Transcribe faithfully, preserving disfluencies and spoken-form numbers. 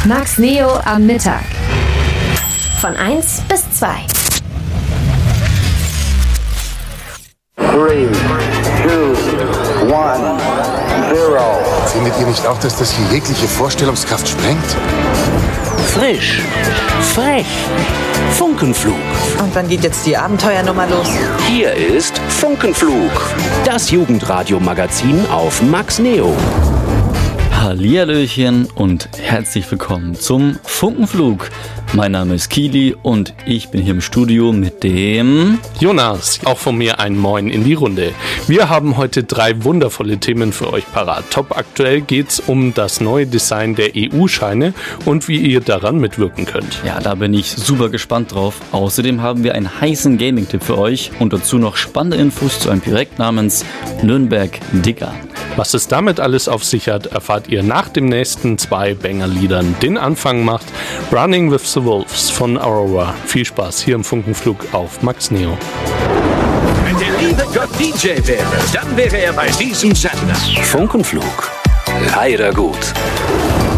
Max Neo am Mittag. Von eins bis zwei. Three, two, one, zero. Findet ihr nicht auch, dass das hier jegliche Vorstellungskraft sprengt? Frisch, frech, Funkenflug. Und wann geht jetzt die Abenteuernummer los? Hier ist Funkenflug, das Jugendradio-Magazin auf Max Neo. Hallihallöchen und herzlich willkommen zum Funkenflug. Mein Name ist Kili und ich bin hier im Studio mit dem Jonas. Auch von mir ein Moin in die Runde. Wir haben heute drei wundervolle Themen für euch parat. Top aktuell geht's um das neue Design der E U-Scheine und wie ihr daran mitwirken könnt. Ja, da bin ich super gespannt drauf. Außerdem haben wir einen heißen Gaming-Tipp für euch und dazu noch spannende Infos zu einem Projekt namens Nürnberg Digger. Was es damit alles auf sich hat, erfahrt ihr nach dem nächsten zwei Banger-Liedern. Den Anfang macht Running with the Wolves von Aurora. Viel Spaß hier im Funkenflug auf Max Neo. Wenn der liebe Gott D J wäre, dann wäre er bei diesem Sender. Funkenflug. Leider gut.